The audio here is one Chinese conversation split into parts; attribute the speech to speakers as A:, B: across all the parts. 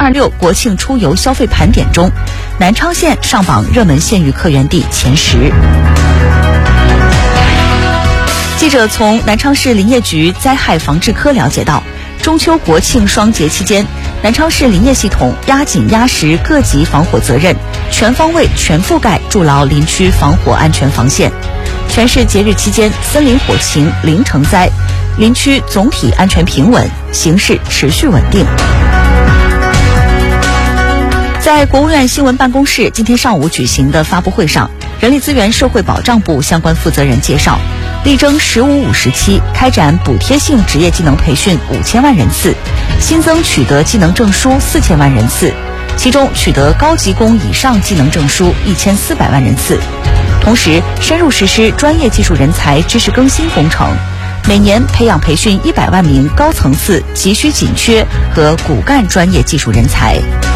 A: 2026国庆出游消费盘点中，南昌县上榜热门县域客源地前10。记者从南昌市林业局灾害防治科了解到，中秋国庆双节期间，南昌市林业系统压紧压实各级防火责任，全方位全覆盖筑牢林区防火安全防线。全市节日期间森林火情零成灾，林区总体安全平稳，形势持续稳定。在国务院新闻办公室今天上午举行的发布会上，人力资源社会保障部相关负责人介绍，力争15-5时期开展补贴性职业技能培训5000万人次，新增取得技能证书4000万人次，其中取得高级工以上技能证书1400万人次。同时，深入实施专业技术人才知识更新工程，每年培养培训100万名高层次急需紧缺和骨干专业技术人才。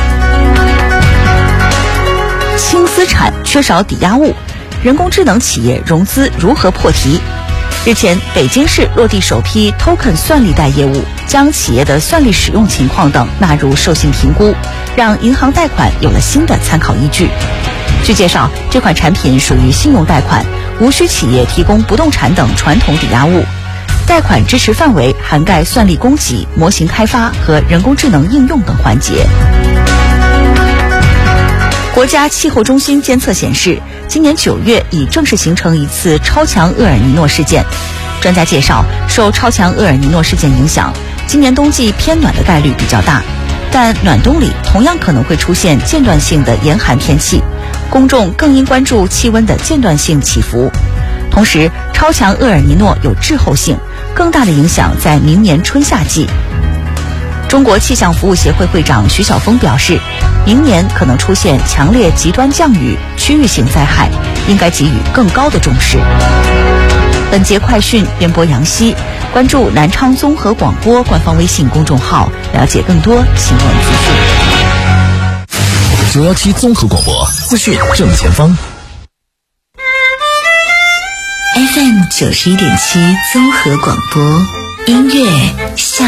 A: 轻资产缺少抵押物，人工智能企业融资如何破题？日前，北京市落地首批 Token 算力贷业务，将企业的算力使用情况等纳入授信评估，让银行贷款有了新的参考依据。据介绍，这款产品属于信用贷款，无需企业提供不动产等传统抵押物，贷款支持范围涵盖算力供给、模型开发和人工智能应用等环节。国家气候中心监测显示，今年9月已正式形成一次超强厄尔尼诺事件。专家介绍，受超强厄尔尼诺事件影响，今年冬季偏暖的概率比较大，但暖冬里同样可能会出现间断性的严寒天气，公众更应关注气温的间断性起伏。同时，超强厄尔尼诺有滞后性，更大的影响在明年春夏季。中国气象服务协会会长徐晓峰表示，明年可能出现强烈极端降雨、区域性灾害，应该给予更高的重视。本节快讯编播杨希，关注南昌综合广播官方微信公众号，了解更多新闻资讯。
B: 917综合广播，资讯正前方。
C: FM 91.7综合广播，音乐